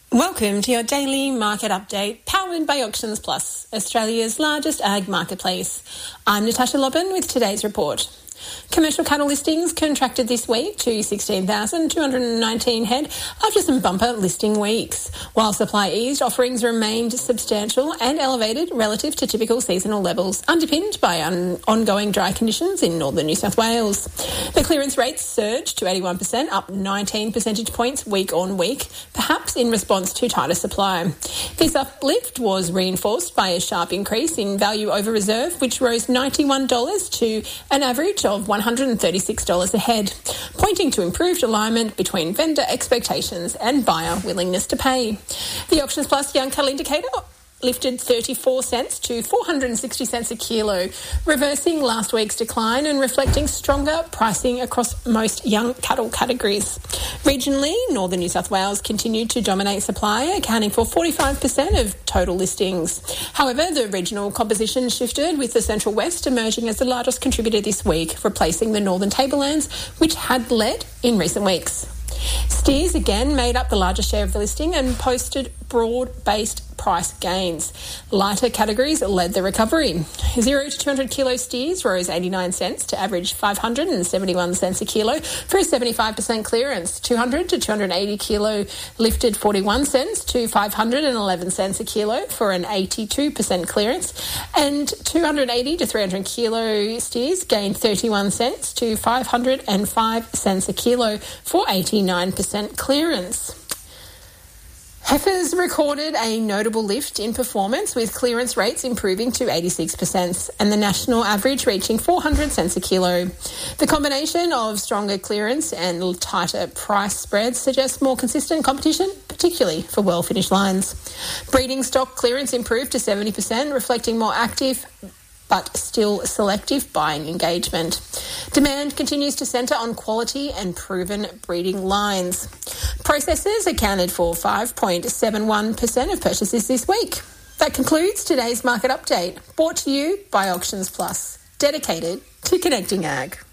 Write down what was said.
Welcome to your daily market update, powered by Auctions Plus, Australia's largest ag marketplace. I'm Natasha Lobban with today's report. Commercial cattle listings contracted this week to 16,219 head after some bumper listing weeks. While supply eased, offerings remained substantial and elevated relative to typical seasonal levels, underpinned by ongoing dry conditions in northern New South Wales. The clearance rates surged to 81%, up 19 percentage points week on week, perhaps in response to tighter supply. This uplift was reinforced by a sharp increase in value over reserve, which rose $91 to an average of $136 a head, pointing to improved alignment between vendor expectations and buyer willingness to pay. The Auctions Plus Young Cattle Indicator lifted 34 cents to 460 cents a kilo, reversing last week's decline and reflecting stronger pricing across most young cattle categories. Regionally, northern New South Wales continued to dominate supply, accounting for 45% of total listings. However, the regional composition shifted, with the Central West emerging as the largest contributor this week, replacing the Northern Tablelands, which had led in recent weeks. Steers again made up the largest share of the listing and posted broad-based price gains. Lighter categories led the recovery. 0 to 200 kilo steers rose 89 cents to average 571 cents a kilo for a 75% clearance. 200 to 280 kilo lifted 41 cents to 511 cents a kilo for an 82% clearance. And 280 to 300 kilo steers gained 31 cents to 505 cents a kilo for 89% clearance. Heifers recorded a notable lift in performance, with clearance rates improving to 86% and the national average reaching 400 cents a kilo. The combination of stronger clearance and tighter price spreads suggests more consistent competition, particularly for well-finished lines. Breeding stock clearance improved to 70%, reflecting more active but still selective buying engagement. Demand continues to centre on quality and proven breeding lines. Processors accounted for 5.71% of purchases this week. That concludes today's market update, brought to you by Auctions Plus, dedicated to connecting ag.